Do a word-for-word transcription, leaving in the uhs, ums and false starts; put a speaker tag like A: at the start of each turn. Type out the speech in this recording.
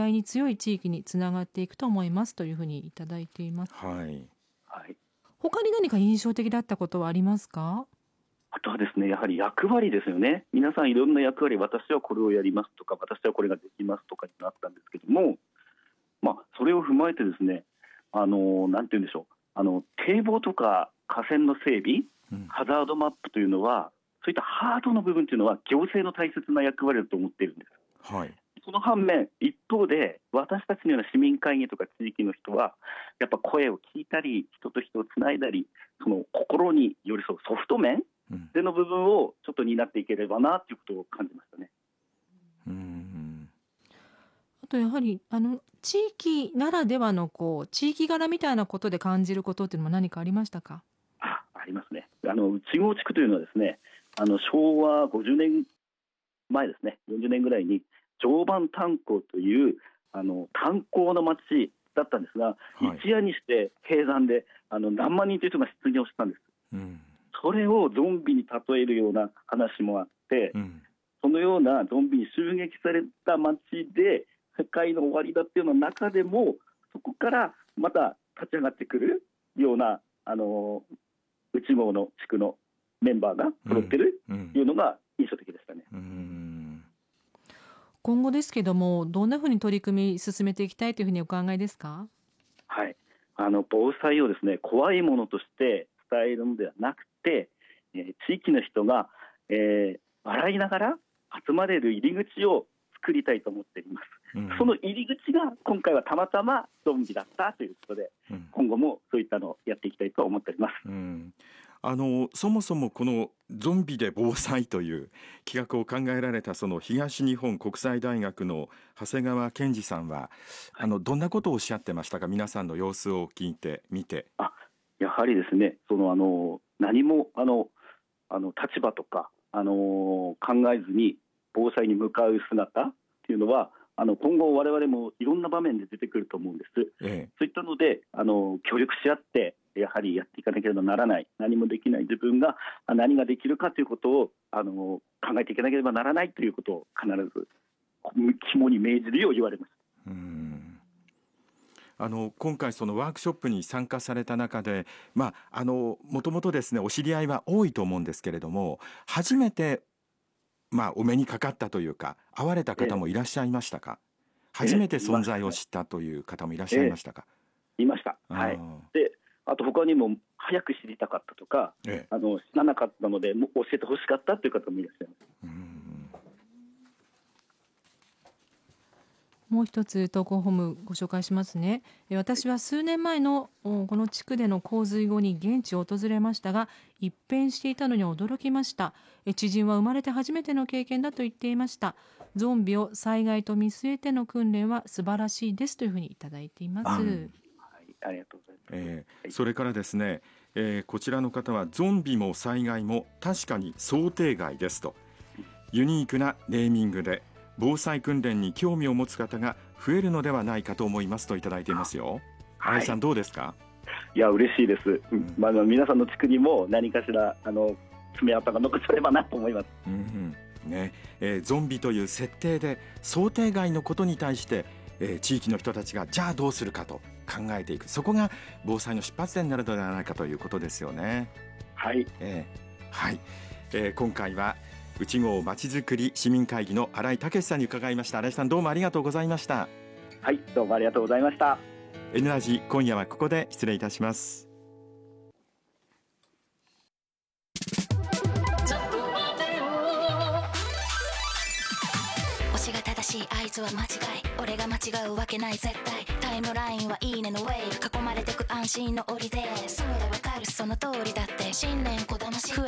A: 害に強い地域につながっていくと思いますというふうにいただいています。
B: はい。
C: はい、
A: 他に何か印象的だったことはありますか？
C: あとはですね、やはり役割ですよね。皆さんいろんな役割、私はこれをやりますとか、私はこれができますとかになったんですけども、まあ、それを踏まえてですね、あのなんて言うんでしょう、あの堤防とか河川の整備、
B: うん、
C: ハザードマップというのは、そういったハードの部分というのは行政の大切な役割だと思っているんです。
B: はい。
C: その反面、一方で私たちのような市民会議とか地域の人はやっぱ声を聞いたり、人と人をつないだり、その心に寄り添うソフト面での部分をちょっと担っていければなということを感じましたね。
B: うん、
A: あとやはりあの地域ならではのこう地域柄みたいなことで感じることっていうのも何かありましたか？
C: あ、ありますね。あの内郷地区というのはですね、あのしょうわごじゅうねんまえですね、よんじゅうねんぐらいに常磐炭鉱というあの炭鉱の町だったんですが、
B: はい、
C: 一夜にして閉山であの何万人という人が失業したんです。
B: うん、
C: それをゾンビに例えるような話もあって、
B: うん、
C: そのようなゾンビに襲撃された町で世界の終わりだっていうの中でも、そこからまた立ち上がってくるようなあの内郷の地区のメンバーが揃ってるというのが印象的でしたね。
B: うんうん、
A: 今後ですけども、どんなふうに取り組み進めていきたいというふうにお考えですか？
C: はい、あの防災をですね、怖いものとして伝えるのではなくて、えー、地域の人が、えー、笑いながら集まれる入り口を作りたいと思っています。うん、その入り口が今回はたまたまゾンビだったということで、うん、今後もそういったのをやっていきたいと思っております。
B: うん、あのそもそもこのゾンビで防災という企画を考えられたその東日本国際大学の長谷川健二さんは、あのどんなことをおっしゃってましたか？皆さんの様子を聞いてみて。
C: あ、やはりですね、そのあの何もあのあの立場とか、あの考えずに防災に向かう姿っていうのは、あの今後我々もいろんな場面で出てくると思うんです。ええ、そういったのであの協力し合ってやはりやっていかなければならない、何もできない自分が何ができるかということをあの考えていかなければならないということを必ず肝に銘じるよう言われます。
B: うーん、あの今回そのワークショップに参加された中で、まあ、あのもともとですねお知り合いは多いと思うんですけれども、初めて、まあ、お目にかかったというか会われた方もいらっしゃいましたか？えー、初めて存在を知ったという方もいらっしゃいましたか？
C: えー、いました。はい。であと他にも早く知りたかったとか、ええ、あの知らなかったので教えてほしかったという方もいらっしゃいます。うん、
A: もう一つ投稿フォームご紹介しますね。私は数年前のこの地区での洪水後に現地を訪れましたが、一変していたのに驚きました。知人は生まれて初めての経験だと言っていました。ゾンビを災害と見据えての訓練は素晴らしいですというふうにいただいています。
C: あ、はい、ありがとうございます。
B: えー、それからですね、えー、こちらの方はゾンビも災害も確かに想定外ですと、ユニークなネーミングで防災訓練に興味を持つ方が増えるのではないかと思いますといただいていますよ。新井さん、どうですか？
C: いや嬉しいです、うんまあ、皆さんの地区にも何かしらあの爪痕が残さればなと思います。
B: うんうんねえー、ゾンビという設定で想定外のことに対して、えー、地域の人たちがじゃあどうするかと考えていく、そこが防災の出発点になるのではないかということですよね。
C: はい、
B: えーはいえー、今回は内郷まちづくり市民会議の新井武さんに伺いました。新井さん、どうもありがとうございました。
C: はい、どうもありがとうございました。
B: N ラジ今夜はここで失礼いたします。
D: 推しが正しい合図は間違い、俺が間違うわけない絶対、タイムラインはいいねのウェイブ、囲まれてく安心の檻で、そうだわかるその通りだって、信念こだまし